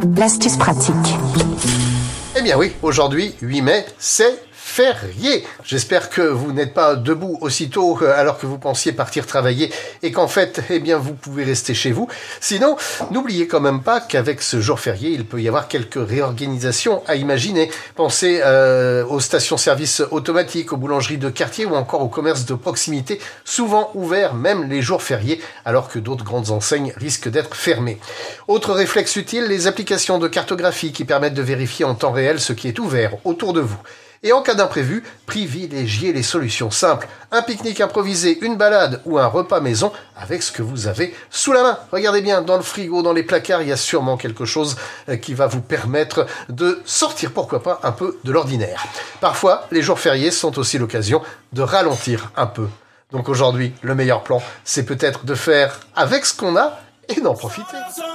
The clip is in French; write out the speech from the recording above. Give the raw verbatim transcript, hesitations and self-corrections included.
L'astuce pratique. Eh bien oui, aujourd'hui, huit mai, c'est férié. J'espère que vous n'êtes pas debout aussitôt alors que vous pensiez partir travailler et qu'en fait, eh bien, vous pouvez rester chez vous. Sinon, n'oubliez quand même pas qu'avec ce jour férié, il peut y avoir quelques réorganisations à imaginer. Pensez euh, aux stations-service automatiques, aux boulangeries de quartier ou encore aux commerces de proximité, souvent ouverts même les jours fériés, alors que d'autres grandes enseignes risquent d'être fermées. Autre réflexe utile, les applications de cartographie qui permettent de vérifier en temps réel ce qui est ouvert autour de vous. Et en cas d'imprévu, privilégiez les solutions simples. Un pique-nique improvisé, une balade ou un repas maison avec ce que vous avez sous la main. Regardez bien, dans le frigo, dans les placards, il y a sûrement quelque chose qui va vous permettre de sortir, pourquoi pas, un peu de l'ordinaire. Parfois, les jours fériés sont aussi l'occasion de ralentir un peu. Donc aujourd'hui, le meilleur plan, c'est peut-être de faire avec ce qu'on a et d'en profiter.